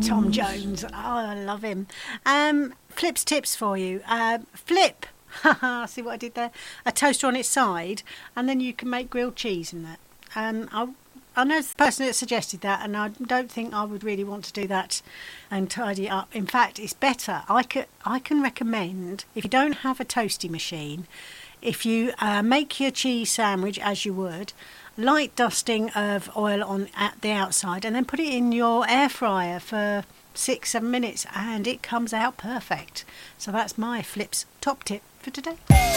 Tom Jones. Oh, I love him. Flip's tips for you. Flip. See what I did there? A toaster on its side, and then you can make grilled cheese in that. I know the person that suggested that, and I don't think I would really want to do that and tidy it up. In fact, it's better. I can recommend, if you don't have a toasty machine, if you make your cheese sandwich as you would, light dusting of oil on at the outside, and then put it in your air fryer for 6-7 minutes, and it comes out perfect. So that's my Flip's top tip for today.